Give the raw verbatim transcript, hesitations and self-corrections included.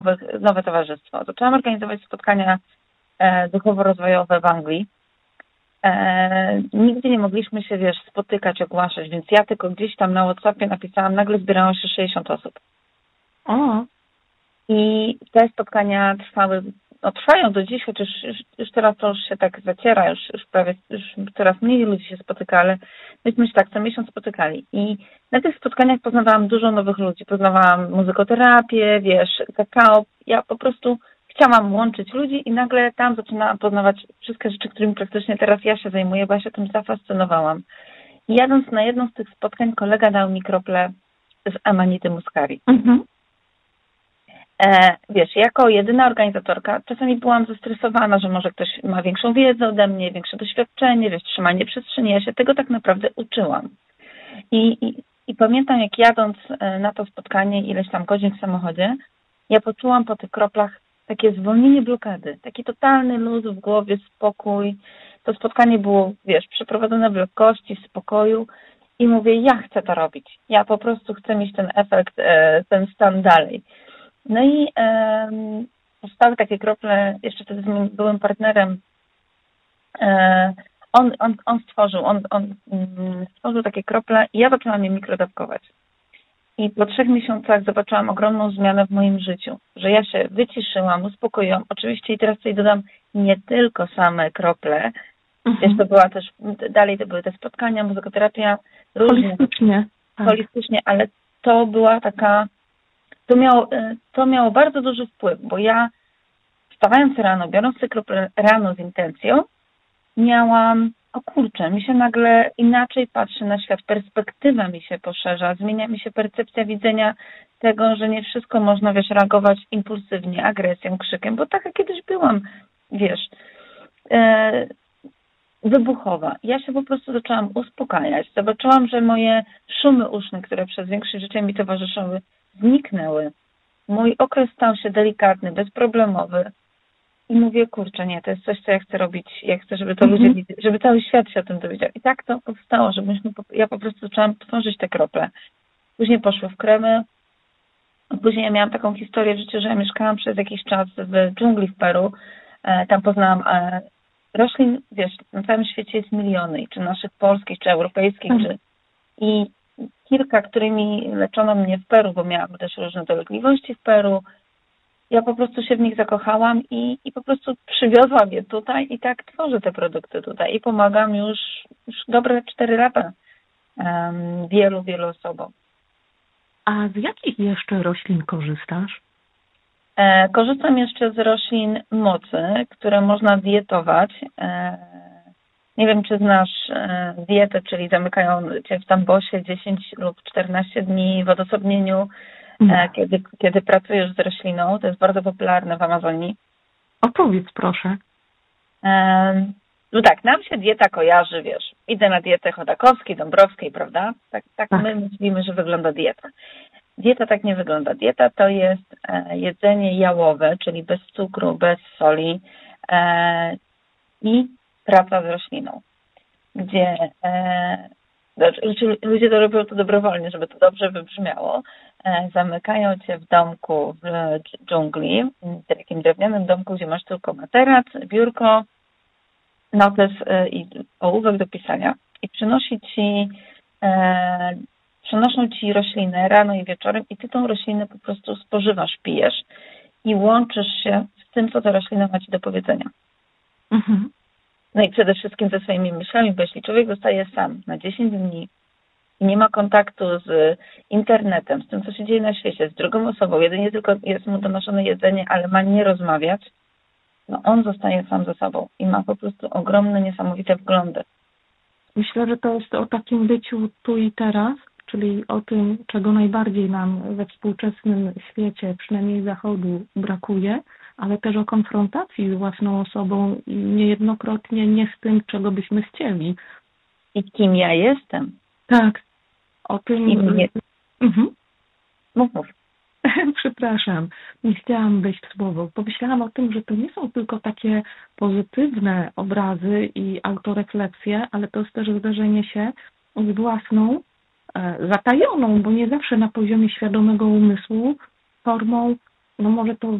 nowe towarzystwo. Zaczęłam organizować spotkania e, duchowo-rozwojowe w Anglii. E, nigdzie nie mogliśmy się, wiesz, spotykać, ogłaszać, więc ja tylko gdzieś tam na WhatsAppie napisałam, nagle zbierało się sześćdziesiąt osób. O. I te spotkania trwały, no trwają do dziś, chociaż już, już teraz to już się tak zaciera, już, już prawie, już coraz mniej ludzi się spotyka, ale myśmy się tak co miesiąc spotykali. I na tych spotkaniach poznawałam dużo nowych ludzi, poznawałam muzykoterapię, wiesz, kakao. Ja po prostu chciałam łączyć ludzi i nagle tam zaczynałam poznawać wszystkie rzeczy, którymi praktycznie teraz ja się zajmuję, bo ja się tym zafascynowałam. I jadąc na jedno z tych spotkań, kolega dał mi krople z Amanity Muscari. Mhm. E, wiesz, jako jedyna organizatorka czasami byłam zestresowana, że może ktoś ma większą wiedzę ode mnie, większe doświadczenie, wiesz, trzymanie przestrzeni. Ja się tego tak naprawdę uczyłam. I, i, i pamiętam, jak jadąc na to spotkanie ileś tam godzin w samochodzie, ja poczułam po tych kroplach takie zwolnienie blokady, taki totalny luz w głowie, spokój. To spotkanie było, wiesz, przeprowadzone w lekkości, w spokoju i mówię, ja chcę to robić. Ja po prostu chcę mieć ten efekt, ten stan dalej. No i um, powstały takie krople, jeszcze wtedy z moim byłym partnerem, e, on, on, on stworzył, on, on um, stworzył takie krople i ja zaczęłam je mikrodawkować. I po trzech miesiącach zobaczyłam ogromną zmianę w moim życiu, że ja się wyciszyłam, uspokoiłam. Oczywiście i teraz tutaj dodam nie tylko same krople, mhm. Wiesz, to była też, dalej to były te spotkania, muzykoterapia, różne. Holistycznie. Tak. Holistycznie, ale to była taka To miało, to miało bardzo duży wpływ, bo ja wstawając rano, biorąc te krople rano z intencją, miałam, o kurczę, mi się nagle inaczej patrzy na świat, perspektywa mi się poszerza, zmienia mi się percepcja widzenia tego, że nie wszystko można, wiesz, reagować impulsywnie, agresją, krzykiem, bo taka kiedyś byłam, wiesz, e, wybuchowa. Ja się po prostu zaczęłam uspokajać. Zobaczyłam, że moje szumy uszne, które przez większość życia mi towarzyszyły, zniknęły. Mój okres stał się delikatny, bezproblemowy. I mówię, kurczę, nie, to jest coś, co ja chcę robić. Ja chcę, żeby to mm-hmm. ludzie widzieli, żeby cały świat się o tym dowiedział. I tak to powstało, że myśmy, ja po prostu zaczęłam tworzyć te krople. Później poszły w kremy. Później ja miałam taką historię w życiu, że ja mieszkałam przez jakiś czas w dżungli w Peru. Tam poznałam roślin, wiesz, na całym świecie jest miliony, czy naszych polskich, czy europejskich, mm. czy... I kilka, którymi leczono mnie w Peru, bo miałam też różne dolegliwości w Peru. Ja po prostu się w nich zakochałam i, i po prostu przywiozłam je tutaj i tak tworzę te produkty tutaj i pomagam już, już dobre cztery lata um, wielu, wielu osobom. A z jakich jeszcze roślin korzystasz? E, korzystam jeszcze z roślin mocy, które można dietować. E, Nie wiem, czy znasz dietę, czyli zamykają cię w tambosie dziesięć lub czternaście dni w odosobnieniu, no. kiedy, kiedy pracujesz z rośliną. To jest bardzo popularne w Amazonii. Opowiedz, proszę. No tak, nam się dieta kojarzy, wiesz, idę na dietę Chodakowskiej, Dąbrowskiej, prawda? Tak, tak, tak my myślimy, że wygląda dieta. Dieta tak nie wygląda. Dieta to jest jedzenie jałowe, czyli bez cukru, bez soli i praca z rośliną, gdzie e, ludzie to robią to dobrowolnie, żeby to dobrze wybrzmiało. E, zamykają cię w domku w dżungli, w takim drewnianym domku, gdzie masz tylko materac, biurko, notes e, i ołówek do pisania i przynosi ci e, przynoszą ci roślinę rano i wieczorem i ty tą roślinę po prostu spożywasz, pijesz i łączysz się z tym, co ta roślina ma ci do powiedzenia. Mhm. No i przede wszystkim ze swoimi myślami, bo jeśli człowiek zostaje sam na dziesięć dni i nie ma kontaktu z internetem, z tym, co się dzieje na świecie, z drugą osobą, jedynie tylko jest mu donoszone jedzenie, ale ma nie rozmawiać, no on zostaje sam ze sobą i ma po prostu ogromne, niesamowite wglądy. Myślę, że to jest o takim byciu tu i teraz, czyli o tym, czego najbardziej nam we współczesnym świecie, przynajmniej Zachodu, brakuje, ale też o konfrontacji z własną osobą i niejednokrotnie nie z tym, czego byśmy chcieli. I kim ja jestem. Tak. O tym... Nie... Mhm. Mów, mów. Przepraszam, nie chciałam wejść w słowo. Pomyślałam o tym, że to nie są tylko takie pozytywne obrazy i autorefleksje, ale to jest też zderzenie się z własną, e, zatajoną, bo nie zawsze na poziomie świadomego umysłu, formą no może to